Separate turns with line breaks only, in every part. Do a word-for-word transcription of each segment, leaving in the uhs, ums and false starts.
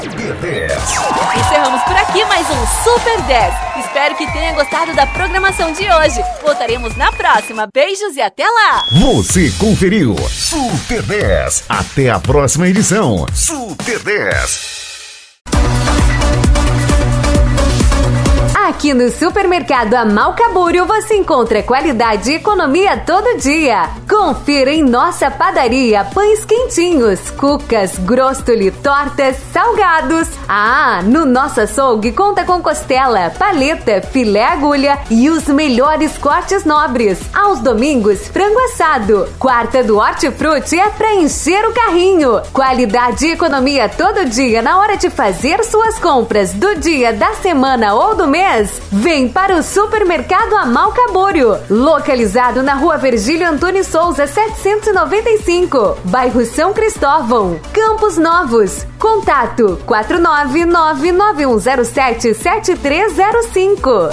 Super dez.
Encerramos por aqui mais um Super dez. Espero que tenha gostado da programação de hoje. Voltaremos na próxima. Beijos e até lá!
Você conferiu Super dez. Até a próxima edição. Super dez.
Aqui no Supermercado Amalca Búrio você encontra qualidade e economia todo dia. Confira em nossa padaria pães quentinhos, cucas, grostoli, tortas, salgados. Ah, no nosso açougue conta com costela, paleta, filé agulha e os melhores cortes nobres. Aos domingos, frango assado. Quarta do Hortifruti é pra encher o carrinho. Qualidade e economia todo dia na hora de fazer suas compras do dia, da semana ou do mês. Vem para o Supermercado Amalca Búrio, localizado na Rua Virgílio Antônio Souza, setecentos e noventa e cinco, bairro São Cristóvão, Campos Novos. Contato quatro nove nove nove um zero sete sete três zero cinco.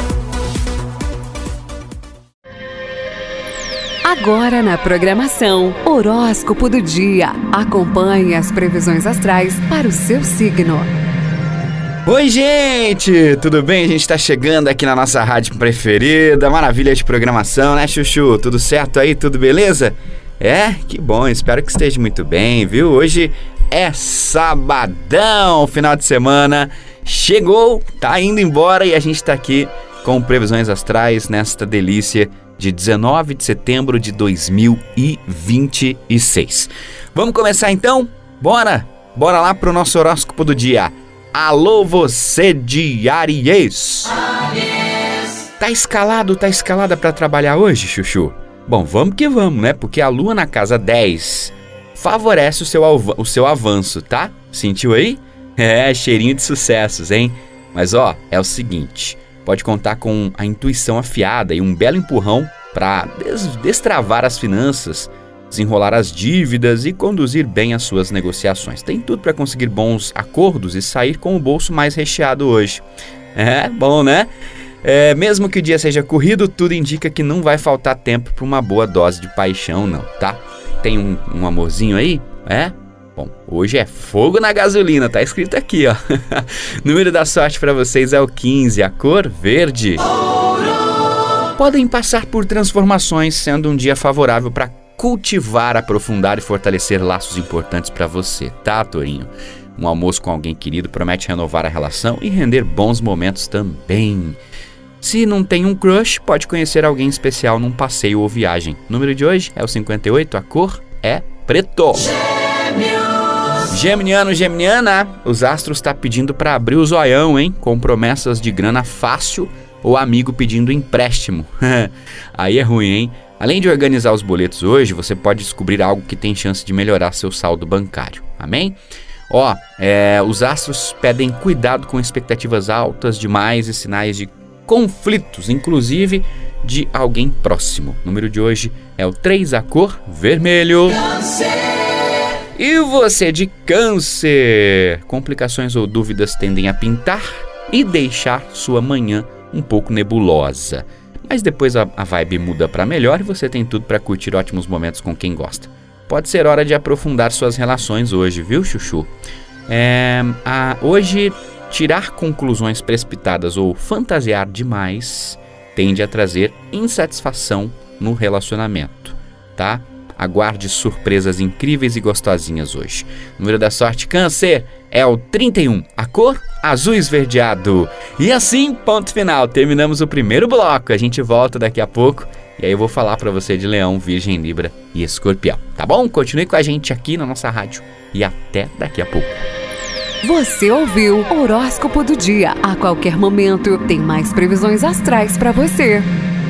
Agora na programação, horóscopo do dia. Acompanhe as previsões astrais para o seu signo.
Oi, gente! Tudo bem? A gente tá chegando aqui na nossa rádio preferida. Maravilha de programação, né, Chuchu? Tudo certo aí? Tudo beleza? É? Que bom, espero que esteja muito bem, viu? Hoje é sabadão, final de semana. Chegou, tá indo embora e a gente tá aqui com previsões astrais nesta delícia de dezenove de setembro de dois mil e vinte e seis. Vamos começar então? Bora! Bora lá pro nosso horóscopo do dia. Alô, você de Áries! Áries! Tá escalado, tá escalada pra trabalhar hoje, Chuchu? Bom, vamos que vamos, né? Porque a lua na casa dez favorece o seu, av- o seu avanço, tá? Sentiu aí? É, cheirinho de sucessos, hein? Mas ó, é o seguinte, pode contar com a intuição afiada e um belo empurrão pra des- destravar as finanças, desenrolar as dívidas e conduzir bem as suas negociações. Tem tudo para conseguir bons acordos e sair com o bolso mais recheado hoje. É, bom, né? É, mesmo que o dia seja corrido, tudo indica que não vai faltar tempo para uma boa dose de paixão, não, tá? Tem um, um amorzinho aí? É? Bom, hoje é fogo na gasolina, tá escrito aqui, ó. Número da sorte para vocês é o quinze, a cor verde. Podem passar por transformações, sendo um dia favorável para cultivar, aprofundar e fortalecer laços importantes para você, tá, Torinho? Um almoço com alguém querido promete renovar a relação e render bons momentos também. Se não tem um crush, pode conhecer alguém especial num passeio ou viagem. O número de hoje é o cinquenta e oito, a cor é preto. Gêmeos. Geminiano, geminiana, os astros tá pedindo para abrir o zoião, hein? Com promessas de grana fácil ou amigo pedindo empréstimo. Aí é ruim, hein? Além de organizar os boletos hoje, você pode descobrir algo que tem chance de melhorar seu saldo bancário. Amém? Ó, é, os astros pedem cuidado com expectativas altas demais e sinais de conflitos, inclusive de alguém próximo. O número de hoje é o três, a cor vermelho. Câncer. E você de Câncer? Complicações ou dúvidas tendem a pintar e deixar sua manhã um pouco nebulosa. Mas depois a, a vibe muda para melhor e você tem tudo para curtir ótimos momentos com quem gosta. Pode ser hora de aprofundar suas relações hoje, viu, Chuchu? É, a, hoje, tirar conclusões precipitadas ou fantasiar demais tende a trazer insatisfação no relacionamento, tá? Aguarde surpresas incríveis e gostosinhas hoje. O número da sorte, Câncer, é o trinta e um, a cor azul esverdeado. E assim, ponto final, terminamos o primeiro bloco. A gente volta daqui a pouco e aí eu vou falar pra você de Leão, Virgem, Libra e Escorpião, tá bom? Continue com a gente aqui na nossa rádio e até daqui a pouco.
Você ouviu o Horóscopo do Dia. A qualquer momento tem mais previsões astrais pra você.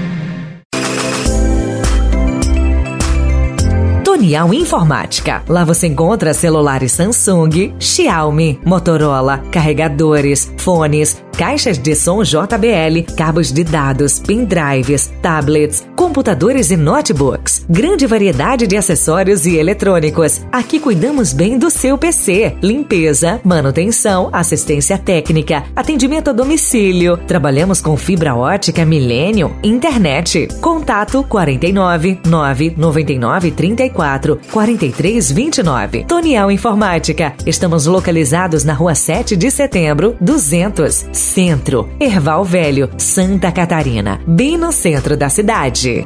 Tonial Informática. Lá você encontra celulares Samsung, Xiaomi, Motorola, carregadores, fones, caixas de som J B L, cabos de dados, pendrives, tablets, computadores e notebooks. Grande variedade de acessórios e eletrônicos. Aqui cuidamos bem do seu P C. Limpeza, manutenção, assistência técnica, atendimento a domicílio. Trabalhamos com fibra ótica Millennium, internet. Contato quarenta e nove, nove noventa e nove, trinta e quatro, quarenta e três, vinte e nove. Tonial Informática. Estamos localizados na rua sete de setembro, duzentos, Centro, Erval Velho, Santa Catarina, bem no centro da cidade.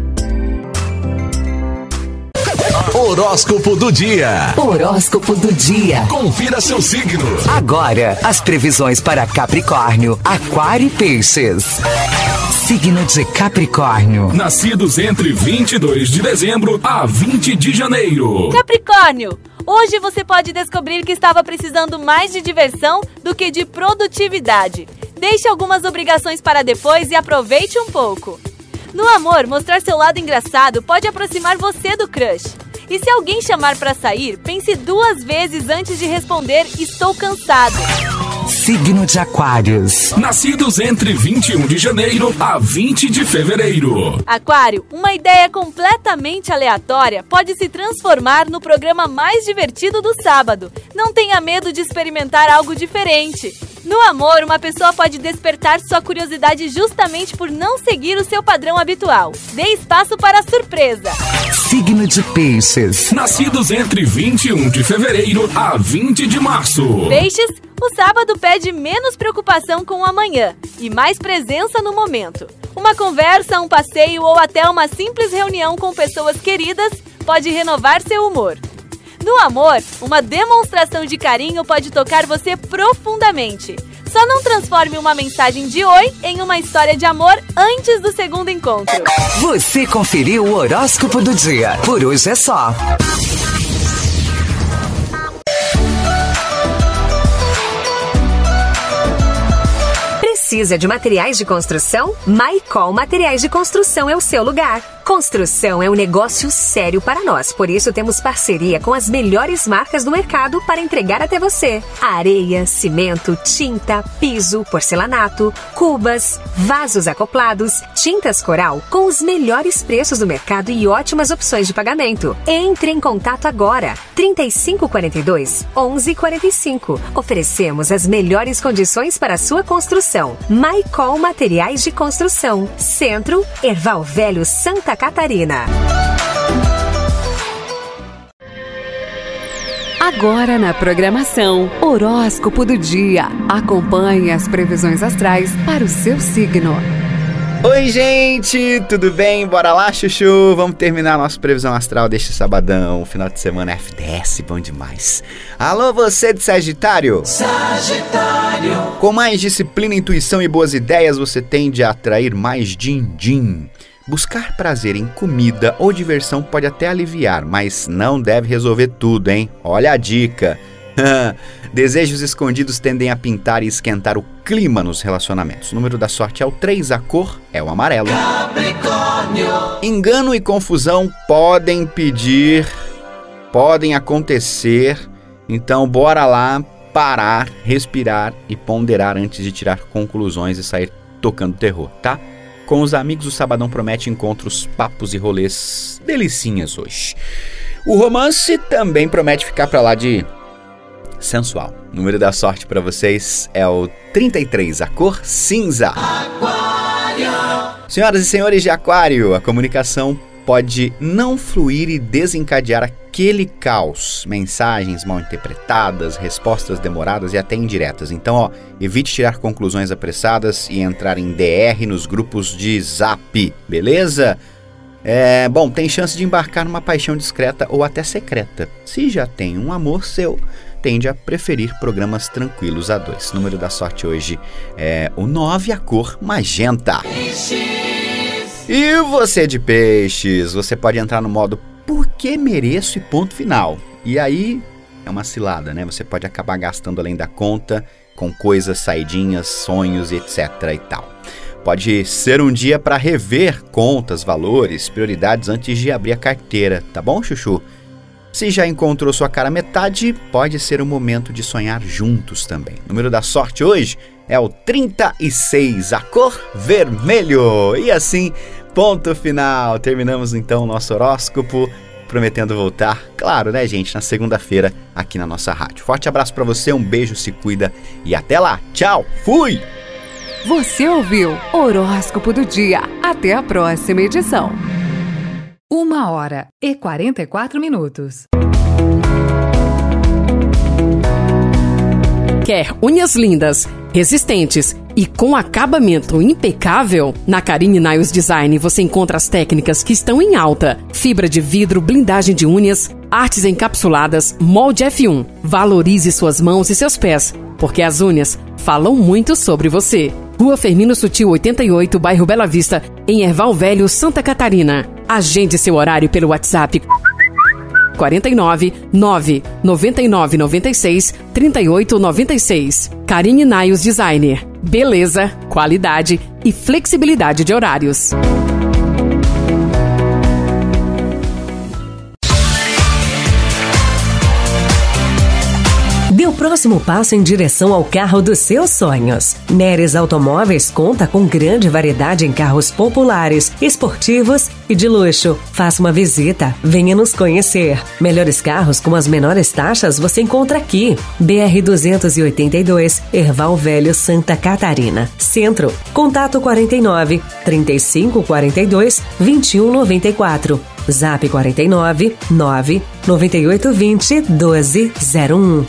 Horóscopo do dia.
Horóscopo do dia.
Confira seu signo.
Agora, as previsões para Capricórnio, Aquário e Peixes. Signo de Capricórnio.
Nascidos entre vinte e dois de dezembro a vinte de janeiro.
Capricórnio, hoje você pode descobrir que estava precisando mais de diversão do que de produtividade. Deixe algumas obrigações para depois e aproveite um pouco. No amor, mostrar seu lado engraçado pode aproximar você do crush. E se alguém chamar para sair, pense duas vezes antes de responder "estou cansado".
Signo de Aquários.
Nascidos entre vinte e um de janeiro a vinte de fevereiro.
Aquário, uma ideia completamente aleatória pode se transformar no programa mais divertido do sábado. Não tenha medo de experimentar algo diferente. No amor, uma pessoa pode despertar sua curiosidade justamente por não seguir o seu padrão habitual. Dê espaço para a surpresa.
Signo de Peixes.
Nascidos entre vinte e um de fevereiro a vinte de março.
Peixes, o sábado pede menos preocupação com o amanhã e mais presença no momento. Uma conversa, um passeio ou até uma simples reunião com pessoas queridas pode renovar seu humor. No amor, uma demonstração de carinho pode tocar você profundamente. Só não transforme uma mensagem de oi em uma história de amor antes do segundo encontro.
Você conferiu o horóscopo do dia. Por hoje é só.
Precisa de materiais de construção? Maicol Materiais de Construção é o seu lugar. Construção é um negócio sério para nós, por isso temos parceria com as melhores marcas do mercado para entregar até você. Areia, cimento, tinta, piso, porcelanato, cubas, vasos acoplados, tintas coral com os melhores preços do mercado e ótimas opções de pagamento. Entre em contato agora. trinta e cinco quarenta e dois, onze quarenta e cinco. Oferecemos as melhores condições para a sua construção. Maicol Materiais de Construção. Centro, Erval Velho, Santa Catarina.
Agora na programação, Horóscopo do Dia. Acompanhe as previsões astrais para o seu signo.
Oi, gente, tudo bem? Bora lá, chuchu? Vamos terminar a nossa previsão astral deste sabadão. Final de semana F D S, bom demais. Alô, você de Sagitário? Sagitário. Com mais disciplina, intuição e boas ideias, você tende a atrair mais din-din. Buscar prazer em comida ou diversão pode até aliviar, mas não deve resolver tudo, hein? Olha a dica. Desejos escondidos tendem a pintar e esquentar o clima nos relacionamentos. O número da sorte é o três, a cor é o amarelo. Capricórnio. Engano e confusão podem pedir, podem acontecer, então bora lá parar, respirar e ponderar antes de tirar conclusões e sair tocando terror, tá? Com os amigos, o sabadão promete encontros, papos e rolês delicinhas hoje. O romance também promete ficar pra lá de sensual. O número da sorte para vocês é o trinta e três, a cor cinza. Aquário. Senhoras e senhores de Aquário, a comunicação pode não fluir e desencadear aquele caos. Mensagens mal interpretadas, respostas demoradas e até indiretas. Então, ó, evite tirar conclusões apressadas e entrar em D R nos grupos de Zap, beleza? É, bom, tem chance de embarcar numa paixão discreta ou até secreta. Se já tem um amor seu, tende a preferir programas tranquilos a dois. O número da sorte hoje é o nove, a cor magenta. Peixes. E você de peixes, você pode entrar no modo porque mereço e ponto final. E aí é uma cilada, né? Você pode acabar gastando além da conta com coisas, saidinhas, sonhos e etc e tal. Pode ser um dia para rever contas, valores, prioridades antes de abrir a carteira, tá bom, chuchu? Se já encontrou sua cara metade, pode ser o momento de sonhar juntos também. O número da sorte hoje é o trinta e seis, a cor vermelho. E assim, ponto final. Terminamos então o nosso horóscopo, prometendo voltar, claro, né, gente, na segunda-feira aqui na nossa rádio. Forte abraço pra você, um beijo, se cuida e até lá. Tchau, fui!
Você ouviu Horóscopo do Dia. Até a próxima edição.
Uma hora e quarenta e quatro minutos.
Quer unhas lindas, resistentes e com acabamento impecável? Na Carine Nails Design você encontra as técnicas que estão em alta: fibra de vidro, blindagem de unhas, artes encapsuladas, molde F um. Valorize suas mãos e seus pés, porque as unhas falam muito sobre você. Rua Firmino Sutil oitenta e oito, bairro Bela Vista, em Erval Velho, Santa Catarina. Agende seu horário pelo WhatsApp quarenta e nove, nove, noventa e nove, noventa e seis, trinta e oito, noventa e seis. Carine Nails Designer. Beleza, qualidade e flexibilidade de horários.
Dê o próximo passo em direção ao carro dos seus sonhos. Neres Automóveis conta com grande variedade em carros populares, esportivos e de luxo. Faça uma visita, venha nos conhecer. Melhores carros com as menores taxas você encontra aqui. B R duzentos e oitenta e dois, Erval Velho, Santa Catarina. Centro, contato quarenta e nove, trinta e cinco, quarenta e dois, vinte e um, noventa e quatro. Zap quarenta e nove, nove, noventa e oito, vinte, doze, zero um.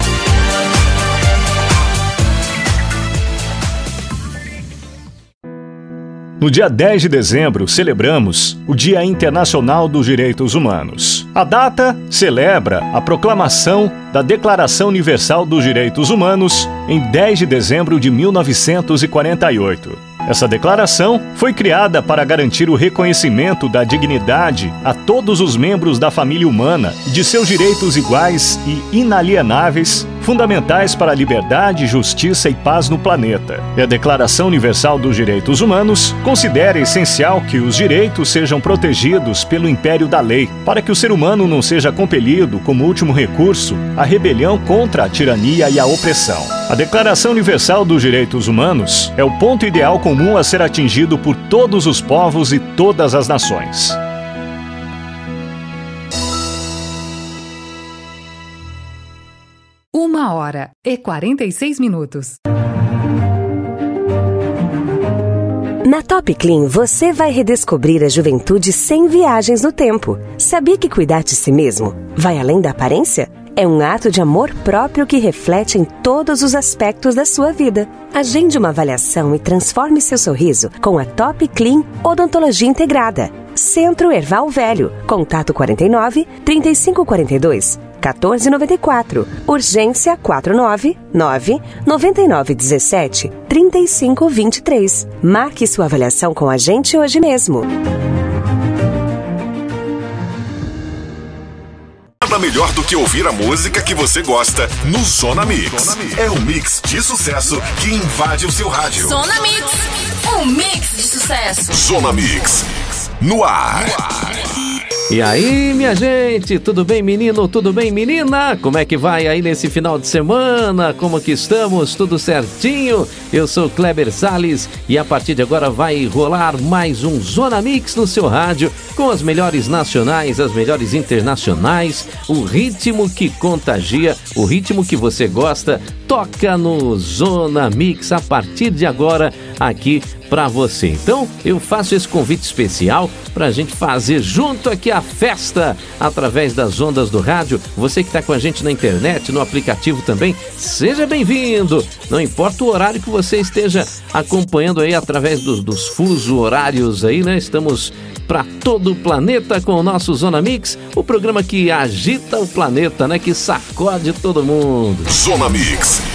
No dia dez de dezembro, celebramos o Dia Internacional dos Direitos Humanos. A data celebra a proclamação da Declaração Universal dos Direitos Humanos em dez de dezembro de mil novecentos e quarenta e oito. Essa declaração foi criada para garantir o reconhecimento da dignidade a todos os membros da família humana e de seus direitos iguais e inalienáveis, fundamentais para a liberdade, justiça e paz no planeta. E a Declaração Universal dos Direitos Humanos considera essencial que os direitos sejam protegidos pelo império da lei, para que o ser humano não seja compelido, como último recurso, à rebelião contra a tirania e a opressão. A Declaração Universal dos Direitos Humanos é o ponto ideal comum a ser atingido por todos os povos e todas as nações.
Uma hora e quarenta e seis minutos.
Na Top Clean, você vai redescobrir a juventude sem viagens no tempo. Sabia que cuidar de si mesmo vai além da aparência? É um ato de amor próprio que reflete em todos os aspectos da sua vida. Agende uma avaliação e transforme seu sorriso com a Top Clean Odontologia Integrada. Centro Erval Velho. Contato quarenta e nove, trinta e cinco, quarenta e dois, quatorze, noventa e quatro. Urgência quatro nove nove, nove nove um sete, três cinco dois três. Marque sua avaliação com a gente hoje mesmo.
Nada melhor do que ouvir a música que você gosta no Zona Mix. É um mix de sucesso que invade o seu rádio.
Zona Mix, um mix de sucesso.
Zona Mix, no ar.
E aí, minha gente, tudo bem, menino? Tudo bem, menina? Como é que vai aí nesse final de semana? Como que estamos? Tudo certinho? Eu sou Kleber Salles e a partir de agora vai rolar mais um Zona Mix no seu rádio com as melhores nacionais, as melhores internacionais, o ritmo que contagia, o ritmo que você gosta, toca no Zona Mix a partir de agora aqui para você. Então, eu faço esse convite especial para a gente fazer junto aqui a festa através das ondas do rádio. Você que está com a gente na internet, no aplicativo também, seja bem-vindo. Não importa o horário que você esteja acompanhando aí através do, dos fuso horários aí, né? Estamos para todo o planeta com o nosso Zona Mix, o programa que agita o planeta, né? Que sacode todo mundo.
Zona Mix,